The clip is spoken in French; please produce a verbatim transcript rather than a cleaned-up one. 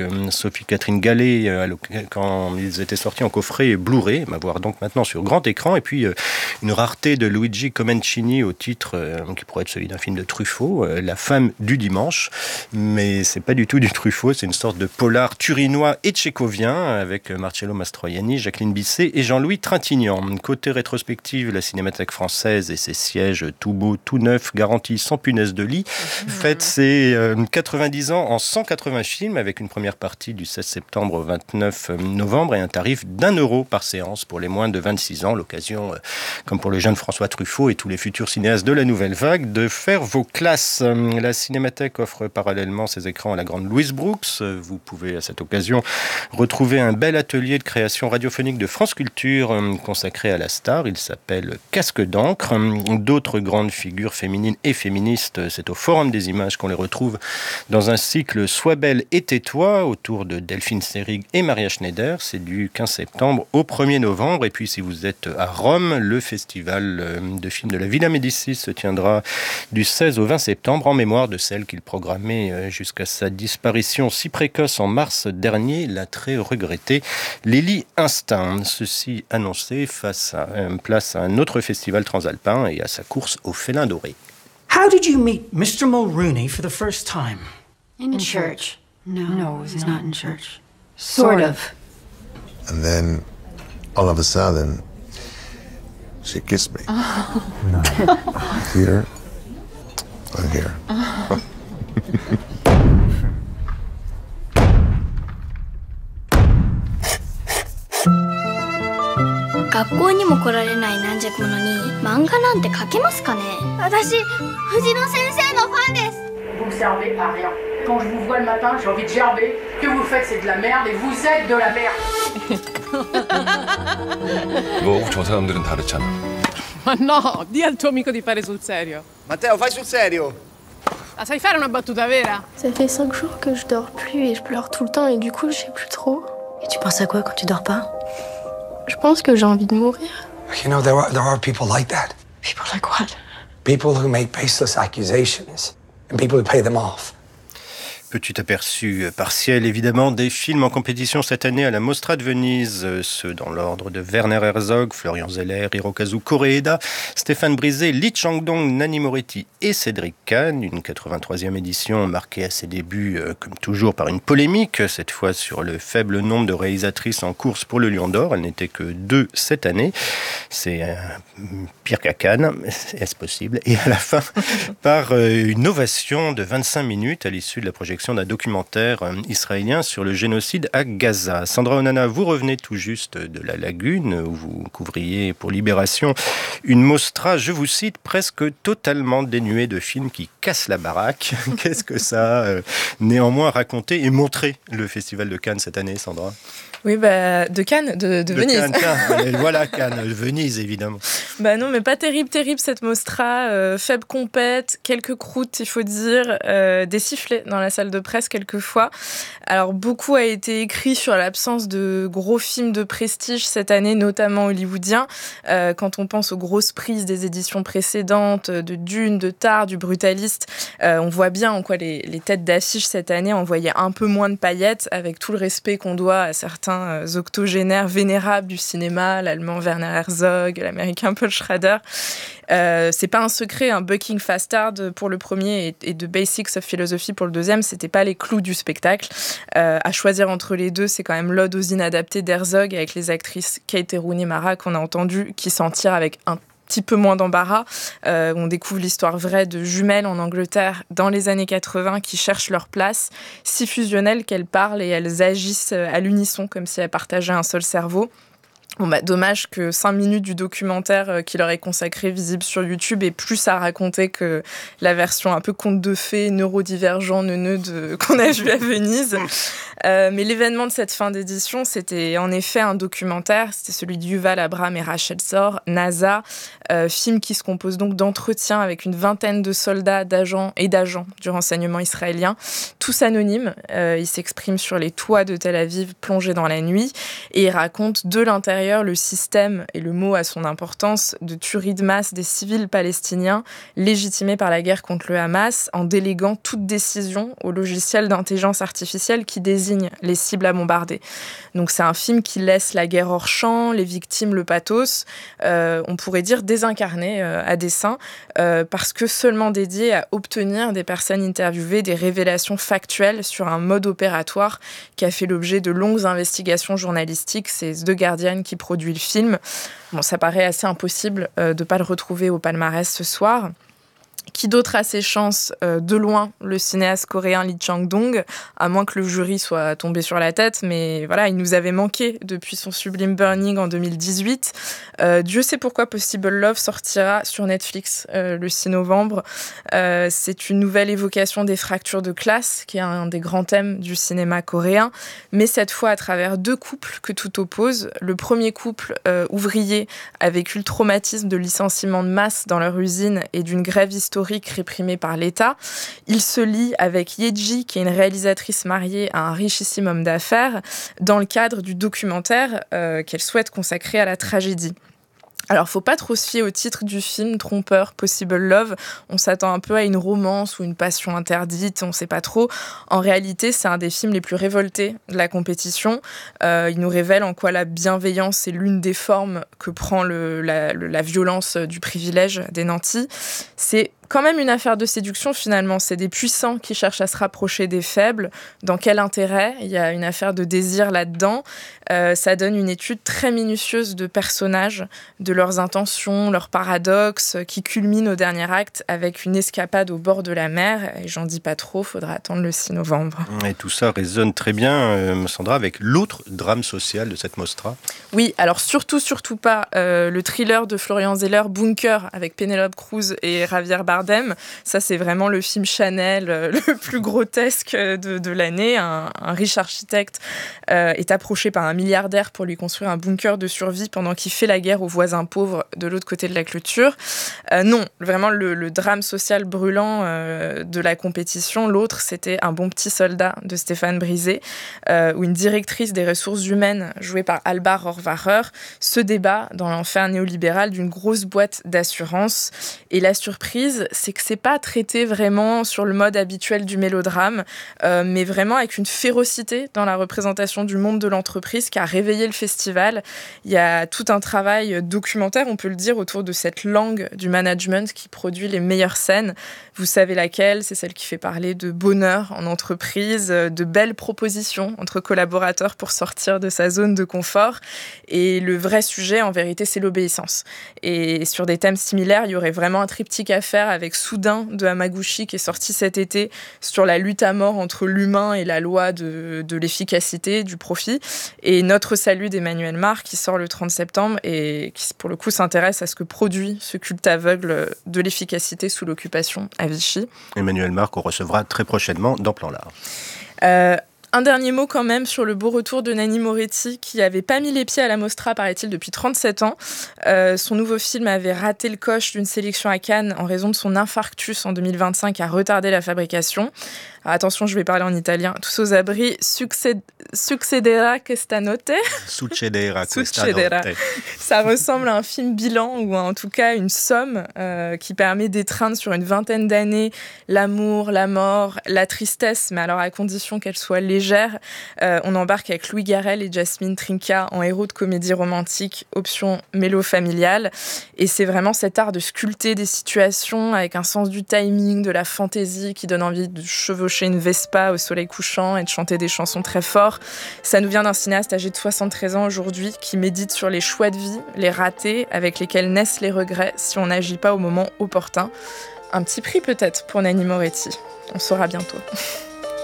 avec euh, Sophie-Catherine Gallet euh, quand ils étaient sortis en coffret Blu-ray, à voir donc maintenant sur grand écran. Et puis euh, une rareté de Luigi Comencini au titre euh, qui pourrait être celui d'un film de Truffaut, euh, La femme du dimanche. Mais c'est pas du tout du Truffaut, c'est une sorte de polar turinois et tchécovien avec Marcello Mastroianni, Jacqueline Bisset et Jean-Louis Trintignant. Côté rétrospective, la Cinémathèque française et ses sièges tout beaux, tout neufs, garantis sans punaise de lit, mmh. fête ses euh, quatre-vingt-dix ans en cent quatre-vingts films avec une première partie du seize septembre au vingt-neuf novembre et un tarif d'un euro par séance pour les moins de vingt-six ans. L'occasion, euh, comme pour le jeune François Truffaut et tous les futurs cinéastes de la nouvelle vague, de faire vos classes. La Cinémathèque offre parallèlement ses écrans à la grande Louise Brooks. Vous pouvez à cette occasion retrouver un bel atelier de création radiophonique de France Culture euh, consacré à la star. Il s'appelle Casque d'encre. D'autres grandes figures féminines et féministes, c'est au Forum des Images qu'on les retrouve dans un cycle Sois belle et tais-toi autour de Delphine Seyrig et Maria Schneider. C'est du quinze septembre au premier novembre. Et puis si vous êtes à Rome, le festival de films de la Villa Médicis se tiendra du seize au vingt septembre en mémoire de celle qu'il programmait jusqu'à sa disparition si précoce en mars dernier, la très regrettée Lily Instinct. Ceci annoncé face à euh, place à un autre festival transalpin et à sa course au félin doré. How did you meet Mister Mulrooney for the first time? In, in church. church. No, no, it was not in church. Sort of. And then, all of a sudden, she kissed me. Oh. No. Here. And here. Oh. 学校にも来られない軟弱者に漫画なんて描けますかね。私、藤野先生のファンです。 Vous ne servez à rien. Quand je vous vois le matin, j'ai envie de gerber. Ce que vous faites, c'est de la merde et vous êtes de la merde. 뭐 저 사람들은 다르잖아. Ma no, di al tuo amico di fare sul serio. Matteo, fai sul serio. La sai fare una battuta vera? Ça fait cinq jours que je dors plus et je pleure tout le temps et du coup, je sais plus trop. Et tu penses à quoi quand tu dors pas? Je pense que j'ai envie de mourir. You know, there are, there are people like that. People like what? People who make baseless accusations and people who pay them off. Petit aperçu partiel, évidemment, des films en compétition cette année à la Mostra de Venise, ceux dans l'ordre de Werner Herzog, Florian Zeller, Hirokazu Koreeda, Stéphane Brisé, Lee Chang-dong, Nanni Moretti et Cédric Kahn. Une quatre-vingt-troisième édition marquée à ses débuts, euh, comme toujours, par une polémique, cette fois sur le faible nombre de réalisatrices en course pour le Lion d'Or. Elles n'étaient que deux cette année. C'est euh, pire qu'à Cannes, est-ce possible? Et à la fin, par euh, une ovation de vingt-cinq minutes à l'issue de la projection d'un documentaire israélien sur le génocide à Gaza. Sandra Onana, vous revenez tout juste de la Lagune, où vous couvriez pour Libération une Mostra, je vous cite, presque totalement dénuée de films qui cassent la baraque. Qu'est-ce que ça a euh, néanmoins raconté et montré le Festival de Cannes cette année, Sandra ? Oui, bah, de Cannes, de, de, de Venise. Cannes, Cannes. Voilà, Cannes, Venise, évidemment. Bah non, mais pas terrible, terrible cette Mostra. Euh, faible compète, quelques croûtes, il faut dire, euh, des sifflets dans la salle de presse quelquefois. Alors, beaucoup a été écrit sur l'absence de gros films de prestige cette année, notamment hollywoodiens. Euh, quand on pense aux grosses prises des éditions précédentes, de Dune, de Tar, du Brutaliste, euh, on voit bien en quoi les, les têtes d'affiche cette année envoyaient un peu moins de paillettes, avec tout le respect qu'on doit à certains octogénaires vénérables du cinéma, l'allemand Werner Herzog, l'américain Paul Schrader. Euh, c'est pas un secret, un Bucking Fast Hard pour le premier et, et The Basics of Philosophy pour le deuxième, c'était pas les clous du spectacle. Euh, à choisir entre les deux, c'est quand même l'ode aux inadaptés d'Herzog avec les actrices Kate et Rooney Mara qu'on a entendu, qui s'en tirent avec un petit peu moins d'embarras. Euh, on découvre l'histoire vraie de jumelles en Angleterre dans les années quatre-vingts qui cherchent leur place, si fusionnelles qu'elles parlent et elles agissent à l'unisson comme si elles partageaient un seul cerveau. Bon bah, dommage que cinq minutes du documentaire qui leur est consacré, visible sur YouTube, ait plus à raconter que la version un peu conte de fées, neurodivergent, neuneux de... qu'on a vu à Venise. Euh, mais l'événement de cette fin d'édition, c'était en effet un documentaire. C'était celui de Yuval Abraham et Rachel Sor, NASA, euh, film qui se compose donc d'entretiens avec une vingtaine de soldats, d'agents et d'agents du renseignement israélien, tous anonymes. Euh, ils s'expriment sur les toits de Tel Aviv plongés dans la nuit et ils racontent de l'intérieur le système, et le mot a son importance, de tuerie de masse des civils palestiniens légitimés par la guerre contre le Hamas en déléguant toute décision au logiciel d'intelligence artificielle qui désigne désigne les cibles à bombarder. Donc c'est un film qui laisse la guerre hors champ, les victimes le pathos, euh, on pourrait dire désincarné euh, à dessein, euh, parce que seulement dédié à obtenir des personnes interviewées des révélations factuelles sur un mode opératoire qui a fait l'objet de longues investigations journalistiques. C'est The Guardian qui produit le film. Bon, ça paraît assez impossible euh, de ne pas le retrouver au palmarès ce soir. Qui d'autre a ses chances euh, de loin, le cinéaste coréen Lee Chang-dong, à moins que le jury soit tombé sur la tête, mais voilà, il nous avait manqué depuis son sublime Burning en deux mille dix-huit. Euh, Dieu sait pourquoi Possible Love sortira sur Netflix euh, le six novembre. Euh, c'est une nouvelle évocation des fractures de classe, qui est un des grands thèmes du cinéma coréen, mais cette fois à travers deux couples que tout oppose. Le premier couple euh, ouvrier a vécu le traumatisme de licenciements de masse dans leur usine et d'une grève historique réprimée par l'État. Il se lie avec Yeji, qui est une réalisatrice mariée à un richissime homme d'affaires, dans le cadre du documentaire euh, qu'elle souhaite consacrer à la tragédie. Alors, faut pas trop se fier au titre du film, trompeur, Possible Love. On s'attend un peu à une romance ou une passion interdite, on sait pas trop. En réalité, c'est un des films les plus révoltés de la compétition. Euh, il nous révèle en quoi la bienveillance est l'une des formes que prend le, la, le, la violence du privilège des nantis. C'est quand même une affaire de séduction finalement, c'est des puissants qui cherchent à se rapprocher des faibles. Dans quel intérêt ? Il y a une affaire de désir là-dedans. Euh, ça donne une étude très minutieuse de personnages, de leurs intentions, leurs paradoxes, qui culmine au dernier acte avec une escapade au bord de la mer. Et j'en dis pas trop, faudra attendre le six novembre. Et tout ça résonne très bien, euh, Sandra, avec l'autre drame social de cette Mostra. Oui, alors surtout, surtout pas euh, le thriller de Florian Zeller, Bunker, avec Penelope Cruz et Javier Bardem. Ça, c'est vraiment le film Chanel euh, le plus grotesque de, de l'année. Un, un riche architecte euh, est approché par un milliardaire pour lui construire un bunker de survie pendant qu'il fait la guerre aux voisins pauvres de l'autre côté de la clôture. Euh, non, vraiment le, le drame social brûlant euh, de la compétition. L'autre, c'était Un bon petit soldat de Stéphane Brisé, euh, où une directrice des ressources humaines, jouée par Alba Rohrwacher, se débat dans l'enfer néolibéral d'une grosse boîte d'assurance. Et la surprise, c'est que c'est pas traité vraiment sur le mode habituel du mélodrame, euh, mais vraiment avec une férocité dans la représentation du monde de l'entreprise qui a réveillé le festival. Il y a tout un travail documentaire, on peut le dire, autour de cette langue du management qui produit les meilleures scènes. Vous savez laquelle ? C'est celle qui fait parler de bonheur en entreprise, de belles propositions entre collaborateurs pour sortir de sa zone de confort. Et le vrai sujet, en vérité, c'est l'obéissance. Et sur des thèmes similaires, il y aurait vraiment un triptyque à faire avec Soudain de Hamaguchi qui est sorti cet été sur la lutte à mort entre l'humain et la loi de, de l'efficacité, du profit, et Notre salut d'Emmanuel Mar qui sort le trente septembre et qui pour le coup s'intéresse à ce que produit ce culte aveugle de l'efficacité sous l'occupation à Vichy. Emmanuel Mar qu'on recevra très prochainement dans Plan Large. Euh, Un dernier mot quand même sur le beau retour de Nanni Moretti qui n'avait pas mis les pieds à la Mostra, paraît-il, depuis trente-sept ans. Euh, son nouveau film avait raté le coche d'une sélection à Cannes en raison de son infarctus en deux mille vingt-cinq qui a retardé la fabrication. Alors, attention, je vais parler en italien. Tous aux abris, succed... succedera questa notte. Succedera questa notte. Ça ressemble à un film bilan ou en tout cas une somme euh, qui permet d'étreindre sur une vingtaine d'années l'amour, la mort, la tristesse, mais alors à condition qu'elle soit légère. Euh, on embarque avec Louis Garrel et Jasmine Trinca en héros de comédie romantique, option mélo-familiale. Et c'est vraiment cet art de sculpter des situations avec un sens du timing, de la fantaisie qui donne envie de chevaucher une Vespa au soleil couchant et de chanter des chansons très fortes. Ça nous vient d'un cinéaste âgé de soixante-treize ans aujourd'hui qui médite sur les choix de vie, les ratés avec lesquels naissent les regrets si on n'agit pas au moment opportun. Un petit prix peut-être pour Nanni Moretti. On saura bientôt.